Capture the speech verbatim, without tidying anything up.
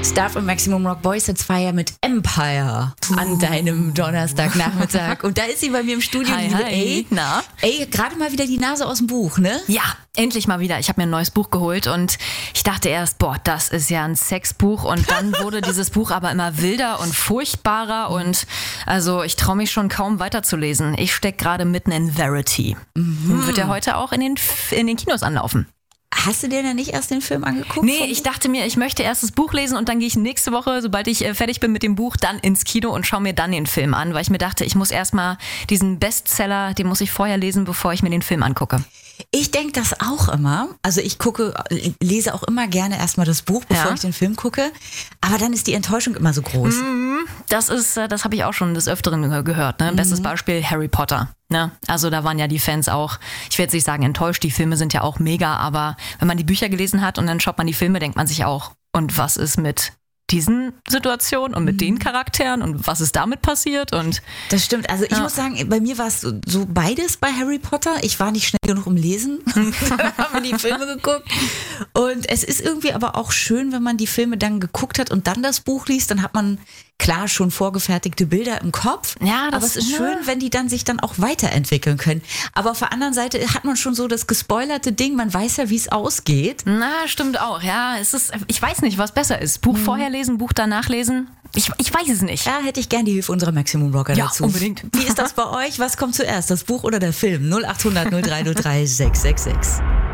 Star und Maximum Rock Boys jetzt feiern mit Empire an deinem Donnerstagnachmittag. Und da ist sie bei mir im Studio. Hi, liebe hi. A. Na? Ey, gerade mal wieder die Nase aus dem Buch, ne? Ja, endlich mal wieder. Ich habe mir ein neues Buch geholt und ich dachte erst, boah, das ist ja ein Sexbuch. Und dann wurde dieses Buch aber immer wilder und furchtbarer und also ich traue mich schon kaum weiterzulesen. Ich stecke gerade mitten in Verity. Mhm. Wird ja heute auch in den, in den Kinos anlaufen. Hast du dir denn nicht erst den Film angeguckt? Nee, ich dachte mir, ich möchte erst das Buch lesen und dann gehe ich nächste Woche, sobald ich äh, fertig bin mit dem Buch, dann ins Kino und schaue mir dann den Film an, weil ich mir dachte, ich muss erstmal diesen Bestseller, den muss ich vorher lesen, bevor ich mir den Film angucke. Ich denke das auch immer. Also ich gucke, lese auch immer gerne erstmal das Buch, bevor Ja. ich den Film gucke. Aber dann ist die Enttäuschung immer so groß. Das ist, äh, das habe ich auch schon des Öfteren gehört. Ne? Bestes Beispiel Harry Potter. Ne? Also da waren ja die Fans auch, ich will jetzt nicht sagen enttäuscht, die Filme sind ja auch mega, aber wenn man die Bücher gelesen hat und dann schaut man die Filme, denkt man sich auch, und was ist mit diesen Situationen und mit den Charakteren und was ist damit passiert? Und Das stimmt. Also ich Ja. muss sagen, bei mir war es so, so beides bei Harry Potter. Ich war nicht schnell genug im Lesen. Dann haben wir die Filme geguckt. Und es ist irgendwie aber auch schön, wenn man die Filme dann geguckt hat und dann das Buch liest, dann hat man klar schon vorgefertigte Bilder im Kopf. Ja, das- aber es ist ja. schön, wenn die dann sich dann auch weiterentwickeln können. Aber auf der anderen Seite hat man schon so das gespoilerte Ding, man weiß ja, wie es ausgeht. na, stimmt auch, ja. Es ist, ich weiß nicht, was besser ist. Buch vorher lesen, Buch danach lesen. Ich, ich weiß es nicht. Da hätte ich gern die Hilfe unserer Maximum Rocker Ja, dazu. unbedingt. Wie ist das bei euch? Was kommt zuerst, das Buch oder der Film? null acht hundert null drei null drei sechs sechs sechs.